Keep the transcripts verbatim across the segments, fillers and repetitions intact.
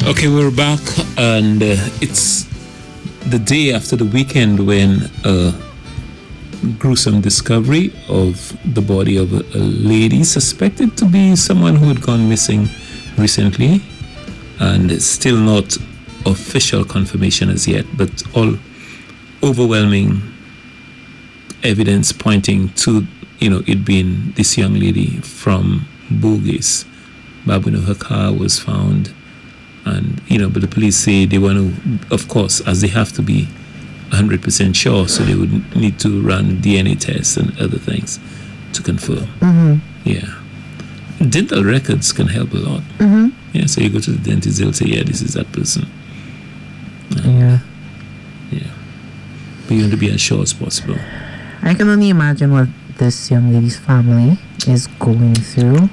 Okay, we're back, and uh, it's the day after the weekend when a gruesome discovery of the body of a, a lady suspected to be someone who had gone missing recently, and it's still not official confirmation as yet, but all overwhelming evidence pointing to, you know, it being this young lady from Bourgis. Babu, her car was found. And, you know, but the police say they want to, of course, as they have to be one hundred percent sure, so they would need to run D N A tests and other things to confirm. Mm-hmm. Yeah. Dental records can help a lot. Mm-hmm. Yeah, so you go to the dentist, they'll say, yeah, this is that person. Um, yeah. Yeah. But you want to be as sure as possible. I can only imagine what this young lady's family is going through.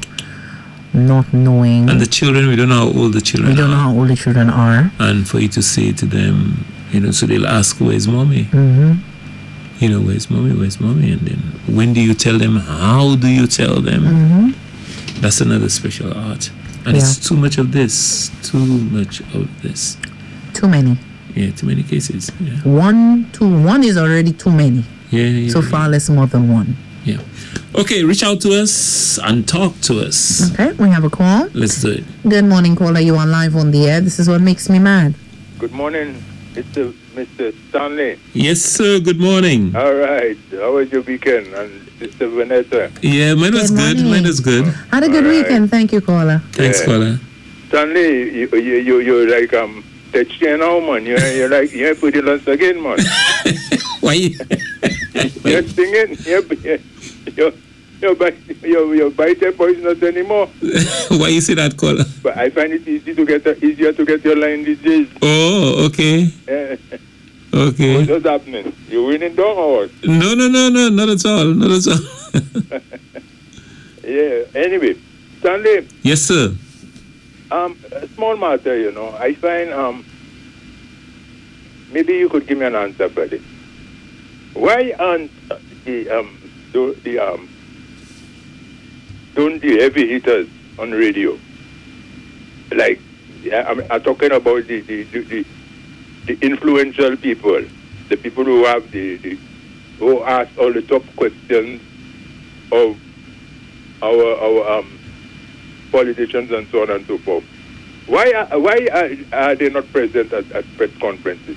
Not knowing, and the children, we don't know how old the children are. We don't know how old the children are. And for you to say to them, you know, so they'll ask, where's mommy? Mm-hmm. You know, where's mommy, where's mommy? And then when do you tell them? How do you tell them? Mm-hmm. That's another special art. And Yeah. it's too much of this. Too much of this. Too many. Yeah, too many cases. Yeah, One, two, one is already too many. yeah, yeah. So yeah. far less more than one. Yeah. Okay, reach out to us and talk to us. Okay, we have a call. Let's do it. Good morning, caller. You are live on the air. This is what makes me mad. Good morning, Mister Mister Stanley. Yes, sir. Good morning. All right. How was your weekend? And Sister Vanessa. Yeah, mine was Good good. morning. Mine was good. Had a good All right. weekend. Thank you, caller. Thanks, Yeah. caller. Stanley, you you you you're like um texting now, man. You you're like you ain't putting us again, man. Why? you- You're singing. You're you're you're bite you're, you're biting poisonous anymore. Why you say that, caller? But I find it easy to get easier to get your line these days. Oh, okay. Eh, Okay. What's happening? You winning down or what? No, no, no, no, not at all. Not at all. Yeah. Anyway, Stanley. Yes, sir. Um, a small matter, you know. I find um, maybe you could give me an answer, buddy. Why aren't the um the, the um don't the heavy hitters on radio? Like I'm, I'm talking about the the, the the the influential people, the people who have the, the who ask all the top questions of our our um. politicians and so on and so forth. Why are, why are, are they not present at, at press conferences?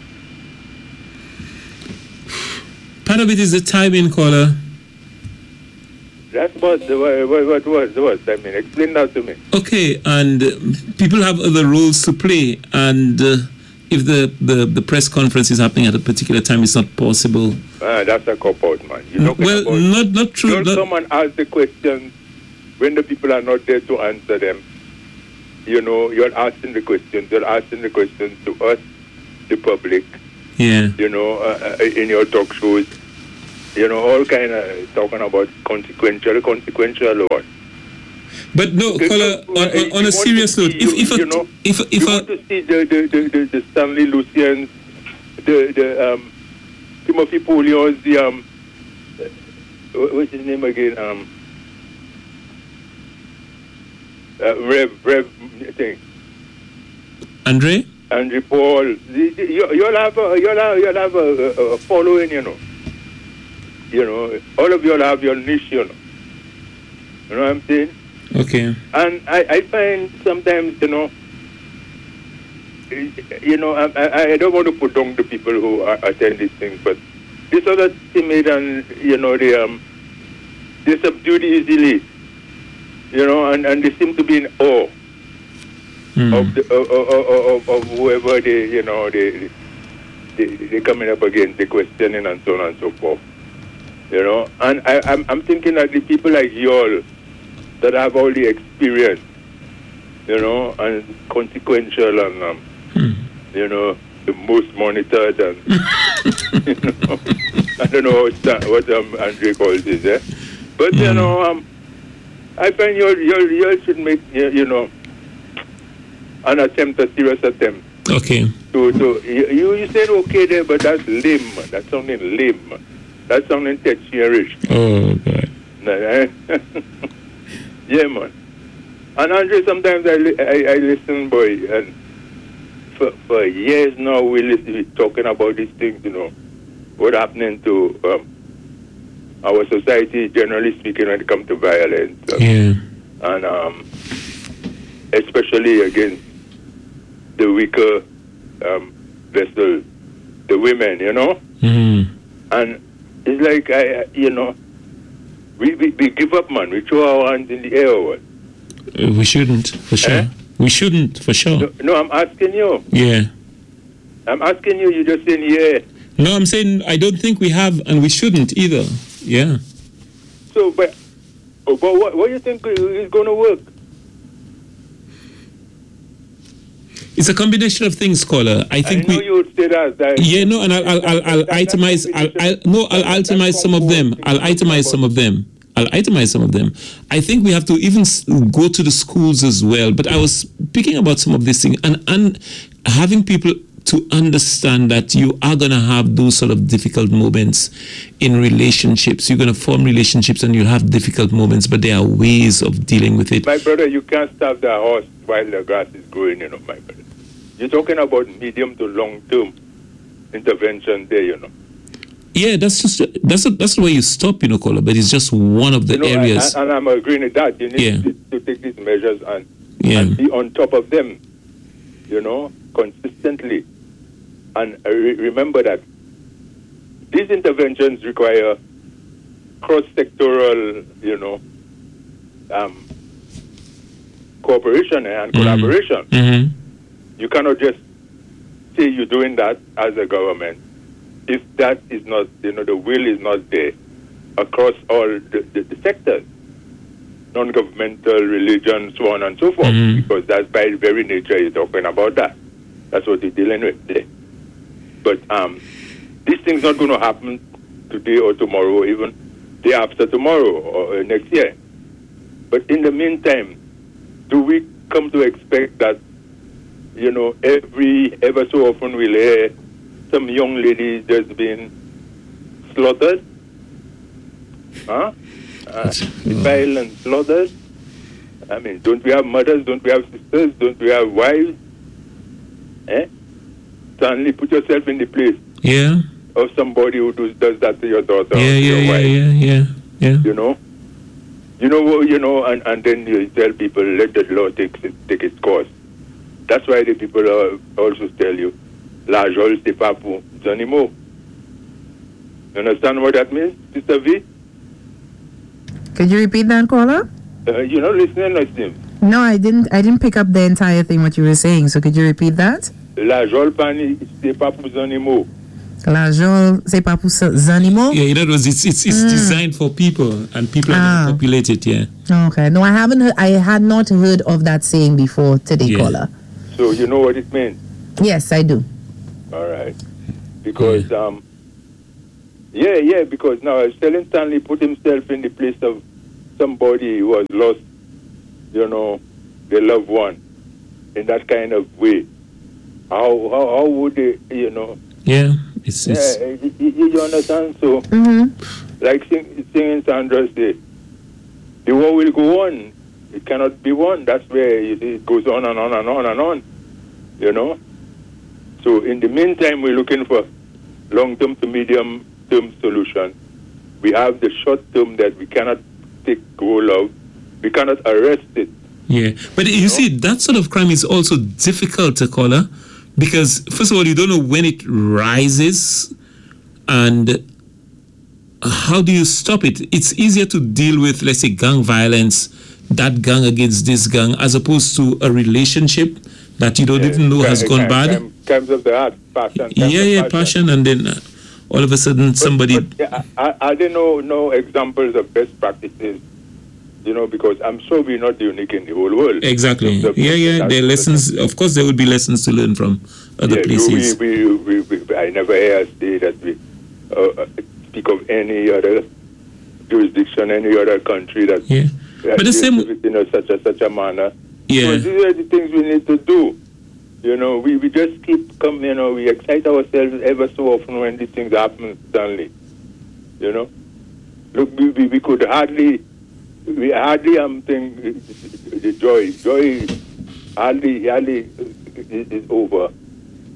Part of it is the timing, caller. That's what what what what what I mean. Explain that to me. Okay, and uh, people have other roles to play, and uh, if the, the, the press conference is happening at a particular time, it's not possible. Ah, that's a cop out, man. You're talking Well, about, not not true. don't Not, someone ask the questions when the people are not there to answer them? You know, you're asking the questions. You're asking the questions to us, the public. yeah. You know, uh, uh, in your talk shows. You know, all kind of talking about consequential, consequential or what. But no, Okay, caller, so, on, uh, on, on you a want serious to note, see, if you- if a, you know, if if you a, want to see the the, the, the, the Stanley Lucians, the the um, Timothy Polios, the um, uh, what's his name again? Um, uh, Rev Rev thing, Andre? Andrew Paul. The, the, you, you'll have a, you'll have you'll have a, a, a following, you know. You know, all of you'll have your niche, you know. You know what I'm saying? Okay. And I, I find sometimes, you know, you know, I, I, I don't want to put down the people who are, attend these things, but these other timid and, you know, they, um, they subdued easily, you know, and, and they seem to be in awe Hmm. of, the, of, of, of, of whoever they, you know, they, they, they coming up against, the questioning and so on and so forth. You know, and I, I'm, I'm thinking that the people like y'all that have all the experience, you know, and consequential and, um, Hmm. you know, the most monitored and, you know, I don't know what, what um, Andre calls it, eh? But, you Hmm. know, um, I find you you you should make, you, you know, an attempt, a serious attempt. Okay. To, to, you, you said okay there, but that's lame. That's sounding lame. That's sounding tertiary. Oh, God. Yeah, man. And Andre, sometimes I, li- I, I listen, boy, and for, for years now, we listen, we're talking about these things, you know, what happening to um, our society, generally speaking, when it comes to violence. Um, Yeah. And um, especially against the weaker um, vessel, the women, you know? Mm. And it's like, I, I- you know, we, we, we give up, man. We throw our hands in the air or what? Uh, we shouldn't, for sure. Eh? We shouldn't, for sure. No, no, I'm asking you. Yeah. I'm asking you. You're just saying, yeah. No, I'm saying I don't think we have, and we shouldn't either. Yeah. So, but, oh, but what, what do you think is going to work? It's a combination of things, caller. I think I know we. you would say that. that Yeah, no, and I'll, I'll, I'll, I'll itemize. I'll, I'll, no, I'll itemize some of them. I'll itemize some of them. I'll itemize some of them. I think we have to even s- go to the schools as well. But I was speaking about some of these things and, and having people to understand that you are going to have those sort of difficult moments in relationships. You're going to form relationships and you'll have difficult moments, but there are ways of dealing with it. My brother, you can't stop the horse while the grass is growing, you know, my brother. You're talking about medium to long-term intervention there, you know. Yeah, that's just that's a, that's the way you stop, you know, caller. But it's just one of the You know, areas. and, and I'm agreeing with that. You need Yeah. to, to take these measures and, Yeah. and be on top of them, you know, consistently. And uh, re- remember that these interventions require cross-sectoral, you know, um, cooperation and Mhm. collaboration. Mhm. You cannot just say you're doing that as a government if that is not, you know, the will is not there across all the, the, the sectors, non-governmental, religion, so on and so forth, Mhm. because that's by very nature you're talking about that. That's what you're dealing with there. But um, this thing's not going to happen today or tomorrow, even day after tomorrow or uh, next year. But in the meantime, do we come to expect that, you know, every ever so often we'll hear some young lady just being slaughtered? Huh? Uh, defiled and slaughtered? I mean, don't we have mothers? Don't we have sisters? Don't we have wives? Eh? Suddenly put yourself in the place Yeah. of somebody who does, does that to your daughter Yeah, or to yeah, your yeah, wife. yeah, yeah, yeah. You know? You know what, you know, and, and then you tell people, let the law take, take its course. That's why the people uh, also tell you, l'argent, c'est pas pour les animaux. You understand what that means, Sister V? Could you repeat that, caller? Uh, you know, listening, listening. No, I didn't. I didn't pick up the entire thing what you were saying. So could you repeat that? L'argent, c'est pas pour les animaux. L'argent, c'est pas pour les animaux. Yeah, in other words, it's it's it's designed for people, and people are Ah. going to populate it. Yeah. Okay. No, I haven't. Heard, I had not heard of that saying before today, Yeah. caller. So you know what it means? Yes, I do. All right. Because, um, yeah, yeah, because now I was telling Stanley put himself in the place of somebody who has lost, you know, their loved one in that kind of way. How how, how would they, you know, Yeah. It's it's. yeah, you, you you understand? So, Mm-hmm. like sing, singing Sandra say, the war will go on. It cannot be won. That's where it, it goes on and on and on and on, you know? So in the meantime, we're looking for long-term to medium-term solution. We have the short-term that we cannot take hold of. We cannot arrest it. Yeah, but you see, that sort of crime is also difficult to color because, first of all, you don't know when it rises and how do you stop it. It's easier to deal with, let's say, gang violence, that gang against this gang, as opposed to a relationship that you don't Yeah, even know has crime- gone crime- bad. crime- Crimes of the heart, passion. crimes Yeah, of yeah, passion, and then uh, all of a sudden somebody. But, yeah, are, are there no, no examples of best practices? You know, because I'm sure we're not unique in the whole world. Exactly. The- the- Yeah, yeah. that's There are the- lessons. Of course, there would be lessons to learn from other yeah, places. We, we, we, we, I never hear us say that we uh, speak of any other jurisdiction, any other country that. Yeah. that But the deals same- with it in a, such a such a manner. Yeah. So these are the things we need to do. You know, we, we just keep coming. You know, we excite ourselves ever so often when these things happen suddenly. You know, look, we, we, we could hardly. We hardly um think the joy, joy hardly, hardly is, is over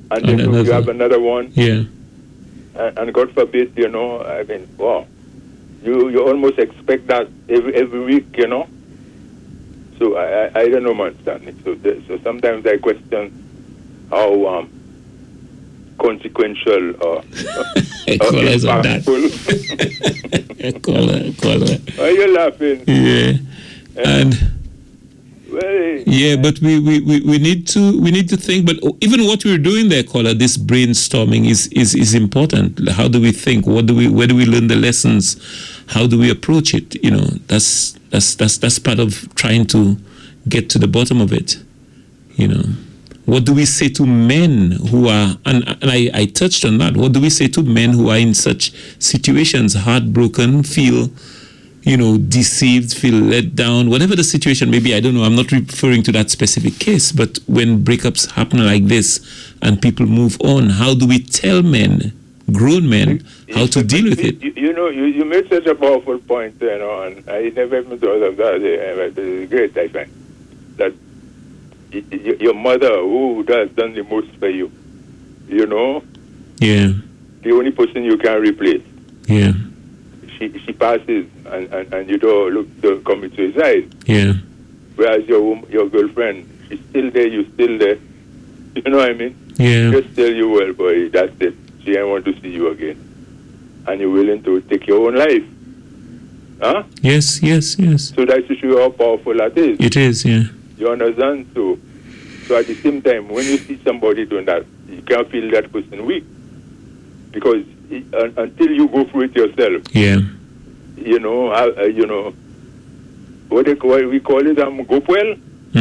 and then another. you have another one. Yeah. And, and God forbid, you know, I mean, wow, you you almost expect that every every week, you know. So I I, I don't know, man, Stanley. So the, so sometimes I question how um consequential or, or impactful. Caller, caller. Why are you laughing? Yeah. And well, yeah, but we, we, we, we need to we need to think. But even what we're doing there, caller, this brainstorming is, is is important. How do we think? What do we where do we learn the lessons? How do we approach it? You know, that's that's that's that's part of trying to get to the bottom of it. You know. What do we say to men who are, and, and I, I touched on that, what do we say to men who are in such situations, heartbroken, feel, you know, deceived, feel let down, whatever the situation may be, I don't know, I'm not referring to that specific case, but when breakups happen like this and people move on, how do we tell men, grown men, how to deal with it? You, you know, you, you made such a powerful point, you know, and I never even thought of that. It's great, I find, that your mother, who has done the most for you, you know, yeah, the only person you can replace. Yeah, she she passes, and, and, and you don't look don't commit suicide. Yeah, whereas your your girlfriend, she's still there, you still there. You know what I mean? Yeah. Just tell you, well, boy, that's it. She ain't want to see you again, and you're willing to take your own life. Huh? Yes, yes, yes. So that's to show you how powerful that is. It is, yeah. You understand? So, so at the same time, when you see somebody doing that, you can't feel that person weak. Because it, uh, until you go through it yourself, yeah, you know, uh, uh, you know, what, they, what we call it, um, go well.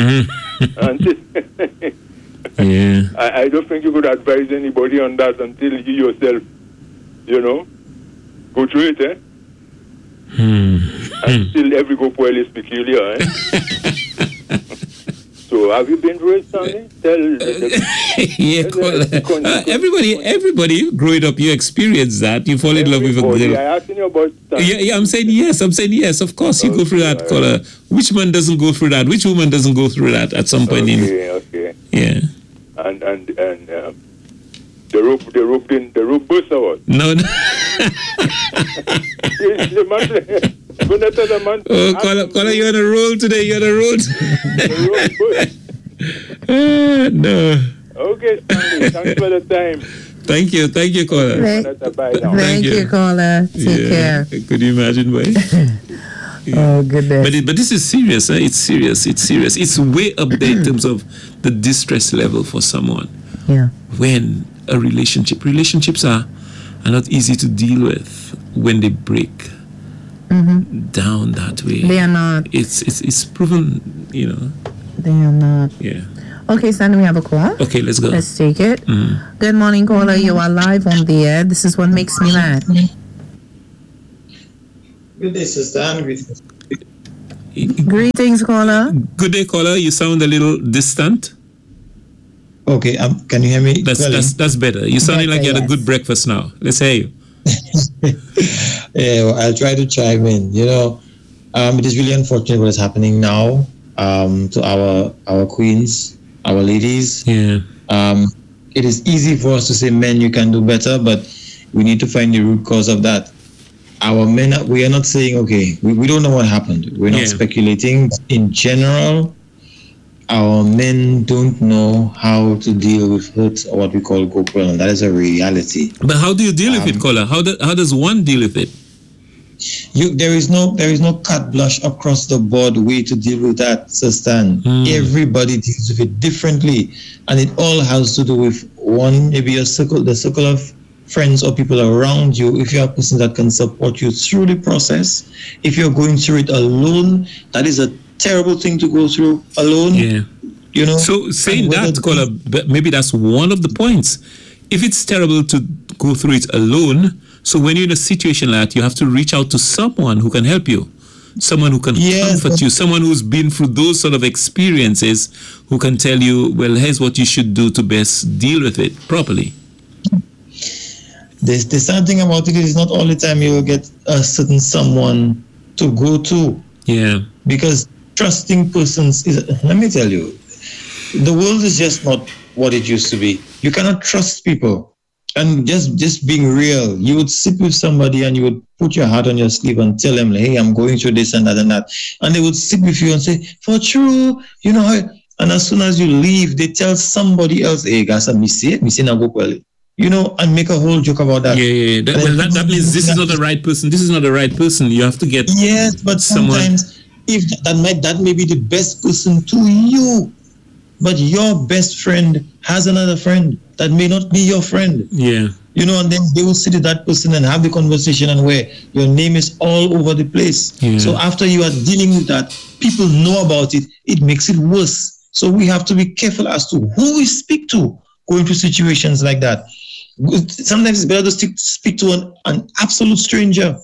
Mm-hmm. Yeah. I, I don't think you could advise anybody on that until you yourself, you know, go through it, eh? Hmm. And still every go well is peculiar, eh? So have you been through it, Stanley? Tell yeah, cool. uh, everybody, everybody growing up, you experience that. You fall in love with a girl. I asking you about Stanley. Yeah, yeah, I'm saying yes. I'm saying yes. Of course, you okay, go through that. Right. Caller. Which man doesn't go through that? Which woman doesn't go through that at some point? Okay, in okay. Yeah. And and and um, the rope, the rope, in the rope burst or what? No, no. the man, the man, oh, caller, caller, you're on a roll today. You're on a roll. uh, no. Okay, Stanley. Thanks for the time. Thank you, thank you, caller. Thank, thank, thank you, you, caller. Take yeah. care. Could you imagine, boy? Yeah. Oh goodness! But it, but this is serious. Eh? It's serious. It's serious. It's way up there in terms of the distress level for someone. Yeah. When a relationship, relationships are are not easy to deal with when they break mm-hmm. down that way. They are not. It's it's it's proven. You know. They are not. Yeah. Okay, Sandy, we have a call. Okay, let's go. Let's take it. Mm. Good morning, caller. You are live on the air. This is what makes me mad. Good day, sister. And greetings. Greetings, caller. Good day, caller. You sound a little distant. Okay, um, can you hear me? That's well, that's, that's better. You're sounding better, like you had yes. a good breakfast now. Let's hear you. Yeah, well, I'll try to chime in. You know, um, it is really unfortunate what is happening now um, to our our queens, our ladies. Yeah. Um, it is easy for us to say, men, you can do better, but we need to find the root cause of that. Our men, we are not saying, okay, we, we don't know what happened. We're not yeah. speculating. In general, our men don't know how to deal with hurt, or what we call gopral, and that is a reality. But how do you deal um, with it, caller? How, do, how does one deal with it? You, there is no there is no cut blush across the board way to deal with that, Sister. Mm. Everybody deals with it differently, and it all has to do with one, maybe a circle, the circle of friends or people around you. If you're a person that can support you through the process, if you're going through it alone, that is a terrible thing to go through alone. Yeah, you know. So saying that, caller, maybe that's one of the points. If it's terrible to go through it alone, so when you're in a situation like that, you have to reach out to someone who can help you, someone who can yes, comfort you, someone who's been through those sort of experiences, who can tell you, well, here's what you should do to best deal with it properly. The, the sad thing about it is not all the time you will get a certain someone to go to. Yeah. Because trusting persons is, let me tell you, the world is just not what it used to be. You cannot trust people. And just, just being real, you would sit with somebody and you would put your heart on your sleeve and tell them, hey, I'm going through this and that and that. And they would sit with you and say, for true, you know how. And as soon as you leave, they tell somebody else, hey, guys, I miss it, miss it, go well. You know, and make a whole joke about that. Yeah, yeah, yeah. That, well, that, that means this is not the right person. This is not the right person. You have to get yes, but someone. Sometimes if that might that may be the best person to you, but your best friend has another friend that may not be your friend. Yeah. You know, and then they will sit with that person and have the conversation, and where your name is all over the place. Yeah. So after you are dealing with that, people know about it. It makes it worse. So we have to be careful as to who we speak to going through situations like that. Sometimes it's better to stick, speak to an, an absolute stranger.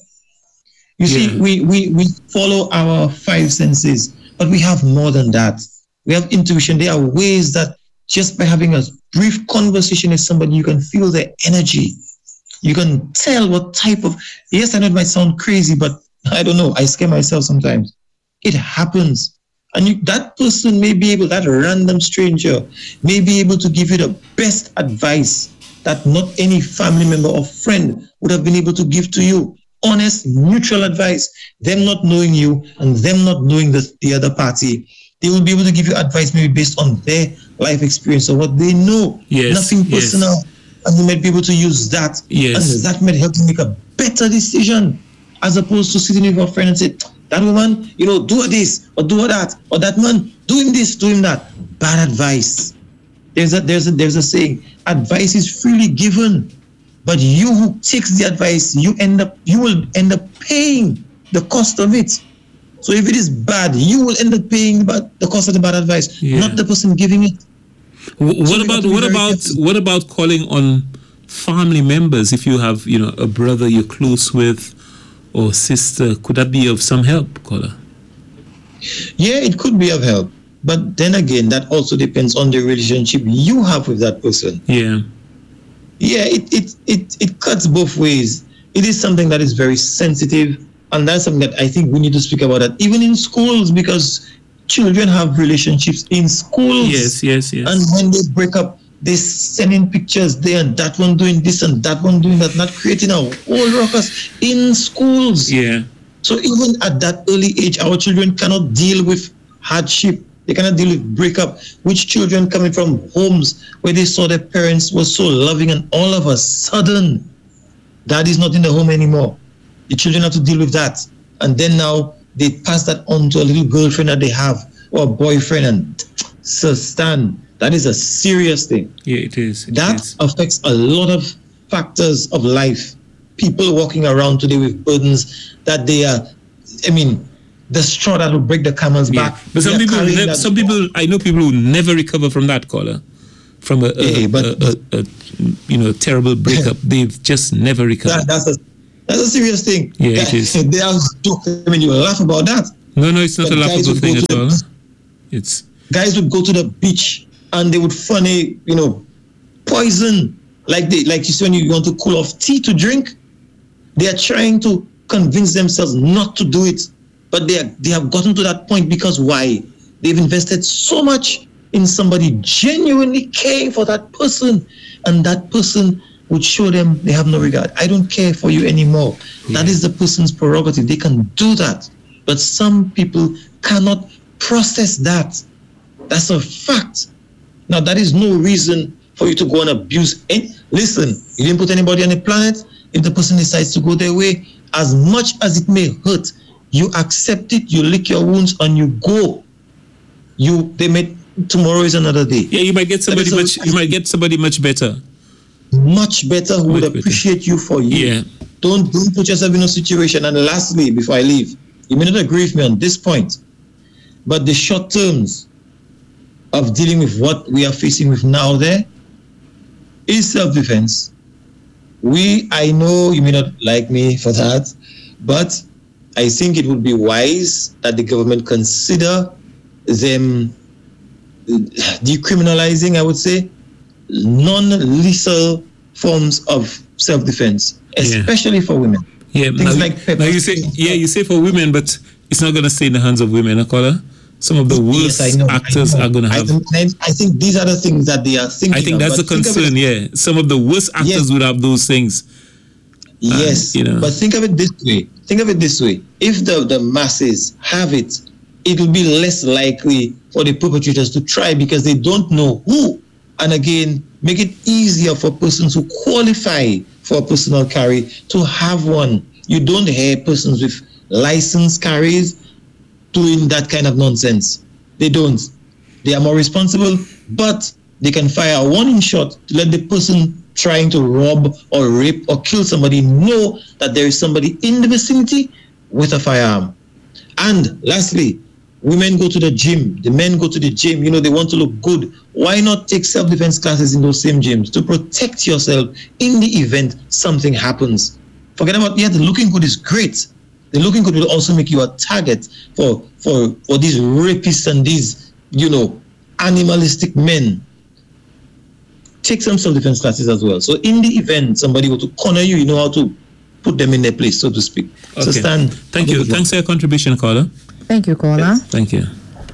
You see, Yeah. we, we, we follow our five senses, but we have more than that. We have intuition. There are ways that just by having a brief conversation with somebody, you can feel their energy. You can tell what type of, yes, I know it might sound crazy, but I don't know. I scare myself sometimes. It happens. And you, that person may be able, that random stranger may be able to give you the best advice that not any family member or friend would have been able to give to you. Honest, neutral advice. Them not knowing you and them not knowing the, the other party. They will be able to give you advice maybe based on their life experience or what they know. Yes, Nothing personal. Yes. And you might be able to use that. Yes. And that might help you make a better decision as opposed to sitting with your friend and say, that woman, you know, do this or do that, or that man, do him this, do him that. Bad advice. There's a there's a there's a saying, advice is freely given, but you who takes the advice, you end up you will end up paying the cost of it. So if it is bad, you will end up paying the, the cost of the bad advice, yeah. not the person giving it. W- So what we have about to be what very about careful. what about calling on family members? If you have, you know, a brother you're close with, or sister, could that be of some help, caller? Yeah, it could be of help. But then again, that also depends on the relationship you have with that person. Yeah. Yeah, it, it, it, it cuts both ways. It is something that is very sensitive, and that's something that I think we need to speak about that, even in schools, because children have relationships in schools. Yes, yes, yes. And when they break up, they send in pictures there and that one doing this and that one doing that, not creating a whole ruckus in schools. Yeah. So even at that early age, our children cannot deal with hardship. They cannot deal with breakup. Which children coming from homes where they saw their parents were so loving, and all of a sudden, dad is not in the home anymore. The children have to deal with that. And then now they pass that on to a little girlfriend that they have or a boyfriend. And so Stan, that is a serious thing. Yeah, it is. It That is. affects a lot of factors of life. People walking around today with burdens that they are, I mean, the straw that will break the camel's Yeah. back. But some they are people, carrying ne- that some straw. people, I know people who never recover from that, caller, from a, a, Yeah, but- a, a, a you know terrible breakup. They've just never recovered. That, that's a that's a serious thing. Yeah, it That- is. They are joking. I mean, you will laugh about that. No, no, it's not But a guys laughable would go thing to at the- all. It's Guys would go to the beach and they would funny, you know, poison. Like they, like you see when you want to cool off tea to drink, they are trying to convince themselves not to do it, but they are, they have gotten to that point because why? They've invested so much in somebody genuinely caring for that person, and that person would show them they have no regard. I don't care for you anymore. Yeah. That is the person's prerogative. They can do that, but some people cannot process that. That's a fact. Now, that is no reason for you to go and abuse. And listen, you didn't put anybody on the planet. If the person decides to go their way, as much as it may hurt, you accept it, you lick your wounds, and you go. You, they may, tomorrow is another day. yeah. You might get somebody That much. is a- You might get somebody much better. Much better who would Much better. appreciate you for you. Yeah. Don't, don't put yourself in a situation. And lastly, before I leave, you may not agree with me on this point, but the short terms of dealing with what we are facing with now there is self-defense. We, I know you may not like me for that, but I think it would be wise that the government consider them decriminalizing, I would say, non-lethal forms of self-defense, Yeah. especially for women. Yeah. Things Now, like pepper now you say, spray. yeah, you say for women, but it's not going to stay in the hands of women, huh, caller? some of the worst Yes, I know, actors I know. are going to have. I, I think these are the things that they are thinking. I think of, that's the but think of concern. it- Yeah, some of the worst actors Yes. would have those things. Yes, you know. but think of it this way. Think of it this way. If the, the masses have it, it will be less likely for the perpetrators to try because they don't know who. And again, make it easier for persons who qualify for a personal carry to have one. You don't hear persons with license carries doing that kind of nonsense. They don't. They are more responsible, but they can fire a warning shot to let the person trying to rob or rape or kill somebody know that there is somebody in the vicinity with a firearm. And lastly, women go to the gym, the men go to the gym, you know, they want to look good. Why not take self-defense classes in those same gyms to protect yourself in the event something happens? Forget about, yeah, the looking good is great. The looking good will also make you a target for, for, for these rapists and these, you know, animalistic men. Take some self-defense classes as well. So in the event somebody were to corner you, you know how to put them in their place, so to speak. So Okay. Stan, Thank you. Thanks for your contribution, caller. Thank you, caller. Thank you.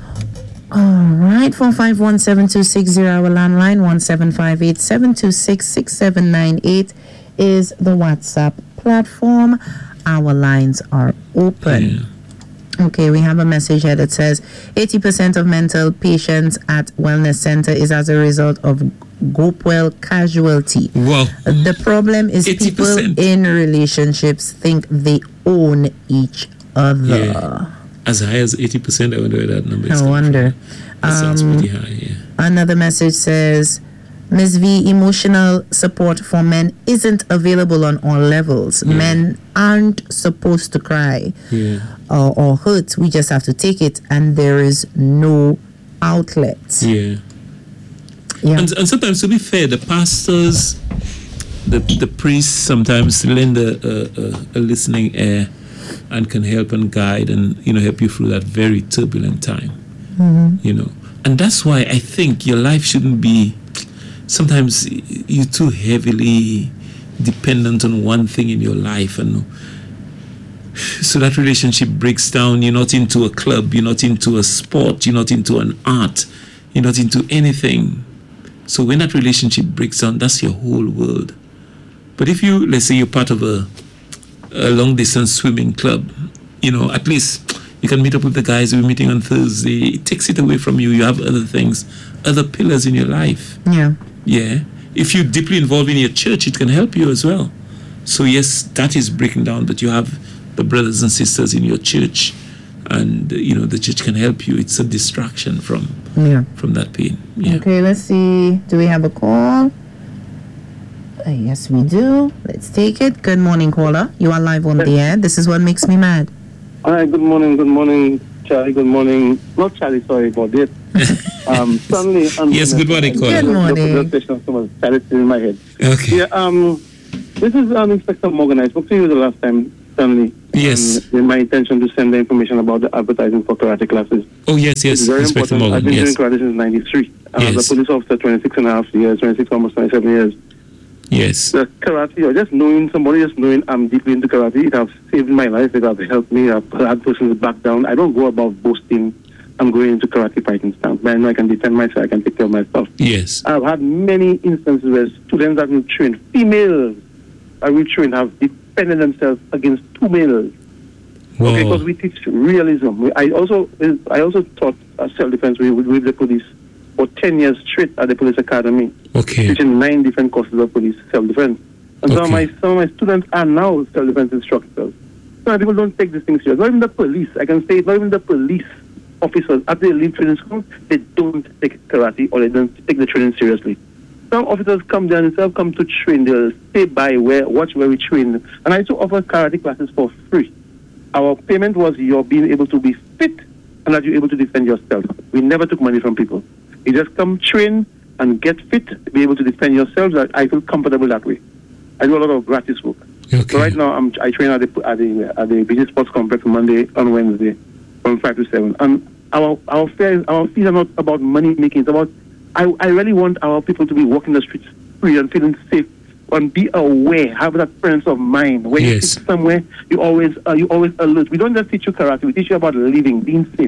All right, four five one seven two six zero, our landline, one seven five eight seven two six six seven nine eight is the WhatsApp platform. Our lines are open. Yeah. Okay, we have a message here that says eighty percent of mental patients at wellness center is as a result of Gopwell casualty. Wow. The problem is eighty percent. people in relationships think they own each other. Yeah. As high as eighty percent, I wonder where that number is. No coming wonder. from. That sounds Um, pretty high, yeah. Another message says, Miz V, emotional support for men isn't available on all levels. Yeah. Men aren't supposed to cry Yeah. or, or hurt. We just have to take it, and there is no outlet. Yeah. Yeah. And, and sometimes, to be fair, the pastors, the the priests sometimes lend a, a, a, a listening ear and can help and guide and, you know, help you through that very turbulent time. Mm-hmm. You know, and that's why I think your life shouldn't be, sometimes you're too heavily dependent on one thing in your life, and so that relationship breaks down. You're not into a club, you're not into a sport, you're not into an art, you're not into anything. So when that relationship breaks down, that's your whole world. But if you, let's say you're part of a, a long distance swimming club, you know, at least you can meet up with the guys we're meeting on Thursday. It takes it away from you. You have other things, other pillars in your life. Yeah. Yeah. If you're deeply involved in your church, it can help you as well. So yes, that is breaking down, but you have the brothers and sisters in your church, and uh, you know, the church can help you. It's a distraction from Yeah. from that pain. Yeah. Okay, let's see. Do we have a call? Uh, yes, we do. Let's take it. Good morning, caller. You are live on the air. This is what makes me mad. Hi, good morning, good morning, Charlie, good morning. Not Charlie, sorry about it. um, Stanley. And Yes, good morning, caller. Good morning. Charlie in my head. Okay. Yeah, um, this is um, Inspector Morgan. I spoke to you the last time, Stanley. Yes. Um, in my intention to send the information about the advertising for karate classes. Oh yes, yes, It's very Inspector important. I've Morgan. been Yes. doing karate since ninety-three. I Yes. was a police officer, twenty-six and a half years, twenty-six, almost twenty-seven years. Yes. The karate, or just knowing somebody, just knowing I'm deeply into karate, it has saved my life. It has helped me. I've had persons back down. I don't go about boasting. I'm going into karate fighting stance, but I know I can defend myself. I can take care of myself. Yes. I've had many instances where students that we've trained, females that we've trained, have defended themselves against two males. Wow. Okay, because we teach realism. We- I also I also taught uh, self-defense with, with the police for ten years straight at the police academy, Okay. teaching nine different courses of police self-defense. And some of my Okay. some of my students are now self-defense instructors. So people don't take these things serious. Not even the police. I can say it, not even the police officers at the elite training school, they don't take karate or they don't take the training seriously. Some officers come there themselves, come to train. They'll stay by where, watch where we train. And I used to offer karate classes for free. Our payment was you're being able to be fit and that you're able to defend yourself. We never took money from people. You just come train and get fit, be able to defend yourselves. I, I feel comfortable that way. I do a lot of gratis work. Okay. So right now I'm, I train at the at the at the Business Sports Complex Monday on Wednesday from five to seven. And our our fares, our fees are not about money making. It's about I, I really want our people to be walking the streets free and feeling safe and be aware, have that presence of mind. When Yes. you sit somewhere, you always uh, you always alert. We don't just teach you karate. We teach you about living, being safe.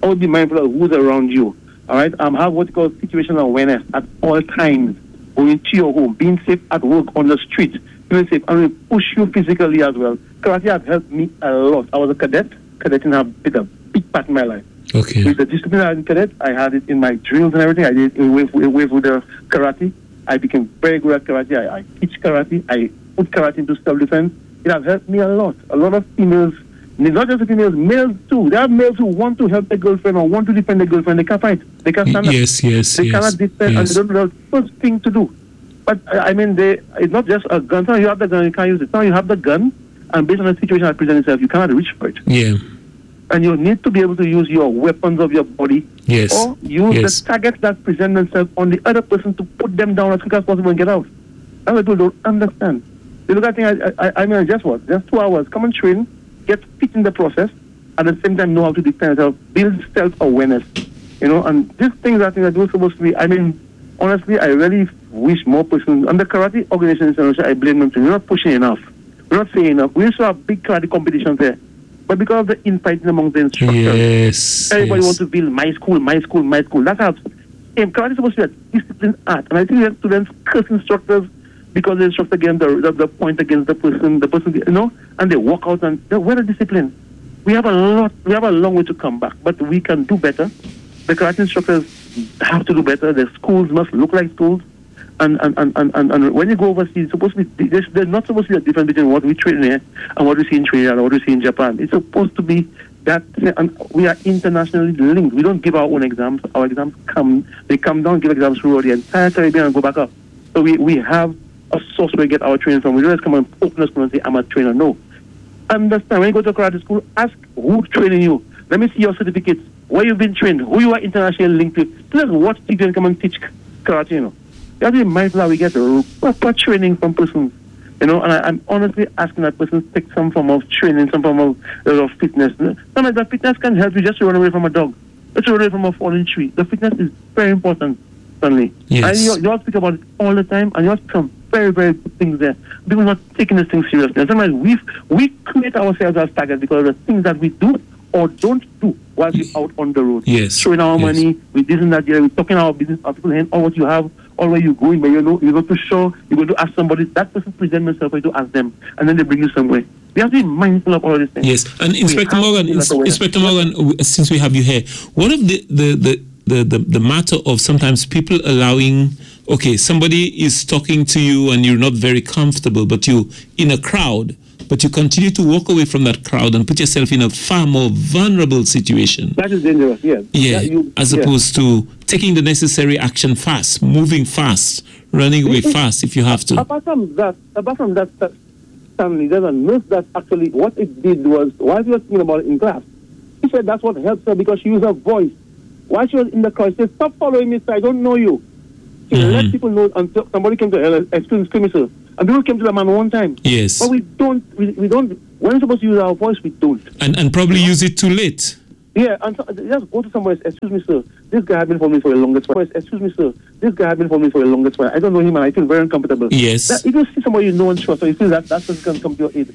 always be mindful of who's around you. All right, um, have what you call situational awareness at all times. Going to your home, being safe at work, on the street, being safe, and we push you physically as well. Karate has helped me a lot. I was a cadet. Cadet have played a big part in my life. Okay. With the discipline I had in cadet, I had it in my drills and everything. I did it with, with, with the karate. I became very good at karate. I, I teach karate. I put karate into self-defense. It has helped me a lot. A lot of females, not just the females, males too. There are males who want to help their girlfriend or want to defend their girlfriend. They can't fight. They can't stand up. Yes, yes, They yes. cannot defend, yes. and they don't know the first thing to do. But I mean, they, it's not just a gun. Now you have the gun, you can't use it. Now you have the gun, and based on the situation that presents itself, you cannot reach for it. Yeah. And you need to be able to use your weapons of your body, Yes. or use yes. the targets that present themselves on the other person to put them down as quick as possible and get out. That's what people don't understand. They look at things, I, I, I mean, just what? Just two hours. Come and train, get fit in the process, at the same time know how to defend yourself, build self-awareness. You know, and these things I think that are supposed to be, I mean, honestly, I really wish more persons, and the karate organizations, I blame them too. We're not pushing enough. We're not saying enough. We used to have big karate competitions there. But because of the infighting among the instructors, yes, everybody yes. wants to build my school, my school, my school. That's how um, karate is supposed to be a disciplined art. And I think that students curse instructors because the instructor against the, the, the point against the person, the person, you know, and they walk out and they're well disciplined. We have a lot, we have a long way to come back, but we can do better. The karate instructors have to do better. The schools must look like schools. And and, and, and, and, and when you go overseas, it's supposed to be, there's, there's not supposed to be a difference between what we train here and what we see in Trinidad and what we see in Japan. It's supposed to be that, and we are internationally linked. We don't give our own exams. Our exams come, they come down, give exams through the entire Caribbean and go back up. So we, we have a source where we get our training from. We don't just come and open a school and say, I'm a trainer. No. Understand, when you go to karate school, ask who's training you. Let me see your certificates, where you've been trained, who you are internationally linked with. Please watch T V and come and teach karate, you know. You have to be mindful that we get proper training from persons, you know, and I, I'm honestly asking that person to take some form of training, some form of, uh, of fitness. Sometimes that fitness can help you just to run away from a dog, just to run away from a falling tree. The fitness is very important, Stanley. Yes. And you, you all speak about it all the time, and you all speak some very, very good things there. People not taking this thing seriously. And sometimes we we create ourselves as targets because of the things that we do or don't do while we're out on the road. Yes. Showing our yes. money, with this and that, we're talking our business, our people, and all what you have, all where you're going, but you know, you go to show, you go to ask somebody, that person present themselves for you to ask them, and then they bring you somewhere. We have to be mindful of all these things. Yes, and Inspector We Morgan, have to be like Inspector Morgan, w- since we have you here, what of the the, the, the, the the matter of sometimes people allowing, okay, somebody is talking to you and you're not very comfortable, but you in a crowd, but you continue to walk away from that crowd and put yourself in a far more vulnerable situation. That is dangerous, yes. Yeah, That you, as yes. opposed to taking the necessary action fast, moving fast, running away fast if you have to. Apart from that, apart from that, that Stanley, there's a nurse that actually, what it did was, while she was thinking about it in class, she said that's what helps her because she used her voice. While she was in the car, she said, stop following me, sir, I don't know you. She Mm-hmm. let people know until somebody came to her, excuse, excuse me, sir. And people came to the man one time. Yes. But we don't, we, we don't, when we're supposed to use our voice, we don't. And and probably use it too late. Yeah, and so, just go to somebody, excuse me, sir, this guy has been for me for the longest while. Excuse me, sir, this guy has been for me for the longest while. I don't know him and I feel very uncomfortable. Yes. That, if you see somebody you know and trust, or you feel that that person can come to your aid,